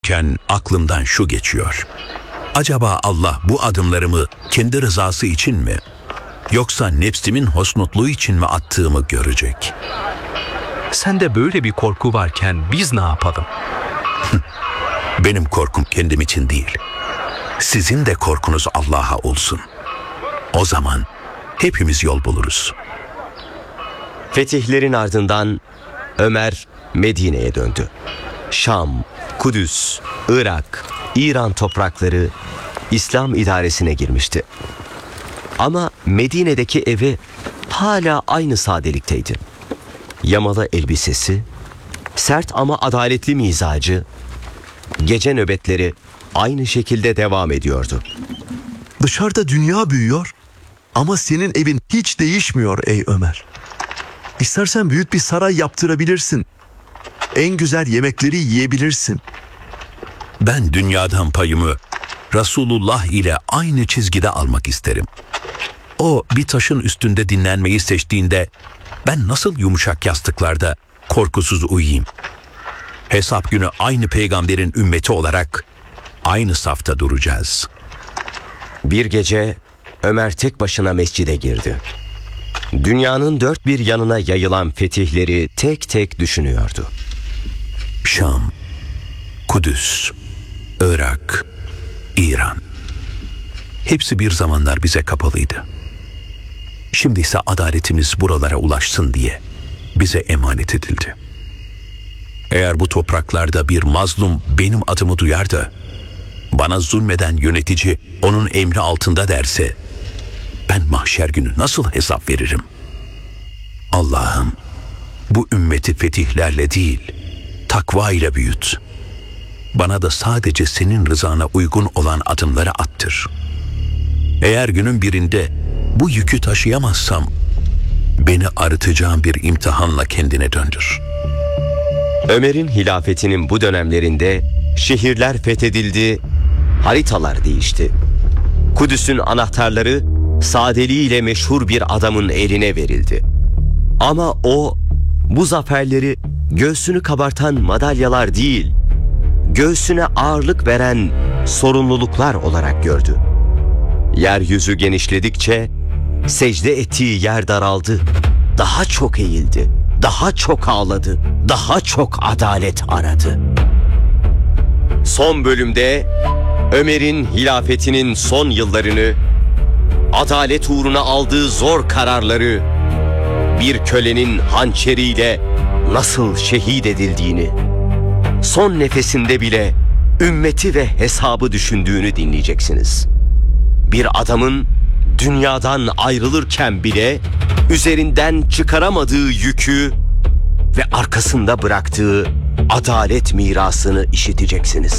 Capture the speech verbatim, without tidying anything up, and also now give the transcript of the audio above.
yürürken aklımdan şu geçiyor. Acaba Allah bu adımlarımı kendi rızası için mi, yoksa nefsimin hoşnutluğu için mi attığımı görecek? Sende böyle bir korku varken biz ne yapalım? Benim korkum kendim için değil. Sizin de korkunuz Allah'a olsun. O zaman hepimiz yol buluruz. Fetihlerin ardından Ömer Medine'ye döndü. Şam, Kudüs, Irak, İran toprakları İslam idaresine girmişti. Ama Medine'deki evi hala aynı sadelikteydi. Yamalı elbisesi, sert ama adaletli mizacı, gece nöbetleri aynı şekilde devam ediyordu. Dışarıda dünya büyüyor ama senin evin hiç değişmiyor ey Ömer. İstersen büyük bir saray yaptırabilirsin. En güzel yemekleri yiyebilirsin. Ben dünyadan payımı Resulullah ile aynı çizgide almak isterim. O bir taşın üstünde dinlenmeyi seçtiğinde ben nasıl yumuşak yastıklarda korkusuz uyuyayım? Hesap günü aynı peygamberin ümmeti olarak aynı safta duracağız. Bir gece Ömer tek başına mescide girdi. Dünyanın dört bir yanına yayılan fetihleri tek tek düşünüyordu. Şam, Kudüs, Irak, İran. Hepsi bir zamanlar bize kapalıydı. Şimdi ise adaletimiz buralara ulaşsın diye bize emanet edildi. Eğer bu topraklarda bir mazlum benim adımı duyar da bana zulmeden yönetici onun emri altında derse ben mahşer günü nasıl hesap veririm? Allah'ım bu ümmeti fetihlerle değil takva ile büyüt. Bana da sadece senin rızana uygun olan adımları attır. Eğer günün birinde bu yükü taşıyamazsam beni arıtacağın bir imtihanla kendine döndür. Ömer'in hilafetinin bu dönemlerinde şehirler fethedildi, haritalar değişti. Kudüs'ün anahtarları sadeliğiyle meşhur bir adamın eline verildi. Ama o bu zaferleri göğsünü kabartan madalyalar değil, göğsüne ağırlık veren sorumluluklar olarak gördü. Yeryüzü genişledikçe secde ettiği yer daraldı. Daha çok eğildi, daha çok ağladı, daha çok adalet aradı. Son bölümde Ömer'in hilafetinin son yıllarını, adalet uğruna aldığı zor kararları, bir kölenin hançeriyle nasıl şehit edildiğini, son nefesinde bile ümmeti ve hesabı düşündüğünü dinleyeceksiniz. Bir adamın dünyadan ayrılırken bile üzerinden çıkaramadığı yükü ve arkasında bıraktığı adalet mirasını işiteceksiniz.